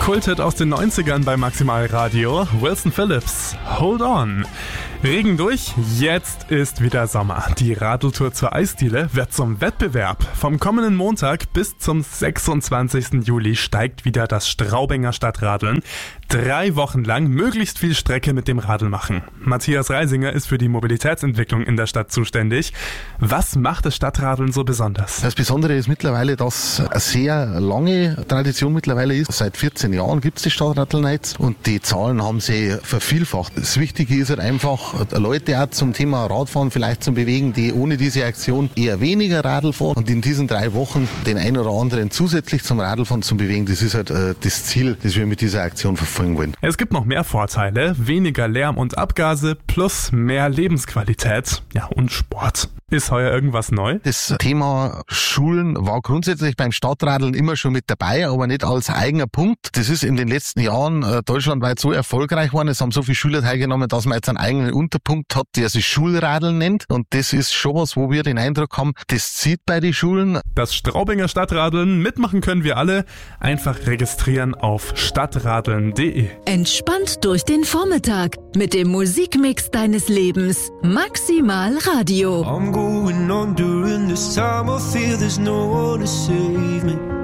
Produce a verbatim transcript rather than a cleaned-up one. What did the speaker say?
Kulthit aus den neunzigern bei Maximal Radio. Wilson Phillips, Hold On. Regen durch, jetzt ist wieder Sommer. Die Radeltour zur Eisdiele wird zum Wettbewerb. Vom kommenden Montag bis zum sechsundzwanzigsten Juli steigt wieder das Straubinger Stadtradeln. Drei Wochen lang möglichst viel Strecke mit dem Radl machen. Matthias Reisinger ist für die Mobilitätsentwicklung in der Stadt zuständig. Was macht das Stadtradeln so besonders? Das Besondere ist mittlerweile, dass eine sehr lange Tradition mittlerweile ist. Seit vierzehn Jahren gibt es die Stadtradelnights und die Zahlen haben sich vervielfacht. Das Wichtige ist halt einfach, Leute auch zum Thema Radfahren vielleicht zum Bewegen, die ohne diese Aktion eher weniger Radl fahren und in diesen drei Wochen den einen oder anderen zusätzlich zum Radlfahren zu bewegen. Das ist halt äh, das Ziel, das wir mit dieser Aktion verfolgen wollen. Es gibt noch mehr Vorteile, weniger Lärm und Abgase plus mehr Lebensqualität, ja, und Sport. Ist heuer irgendwas neu? Das Thema Schulen war grundsätzlich beim Stadtradeln immer schon mit dabei, aber nicht als eigener Punkt. Das ist in den letzten Jahren äh, deutschlandweit so erfolgreich geworden. Es haben so viele Schüler teilgenommen, dass man jetzt einen eigenen Unterpunkt hat, der sich Schulradeln nennt. Und das ist schon was, wo wir den Eindruck haben, das zieht bei den Schulen. Das Straubinger Stadtradeln, mitmachen können wir alle. Einfach registrieren auf stadtradeln punkt de. Entspannt durch den Vormittag mit dem Musikmix deines Lebens. Maximal Radio. I'm going on during this time. I feel there's no one to save me.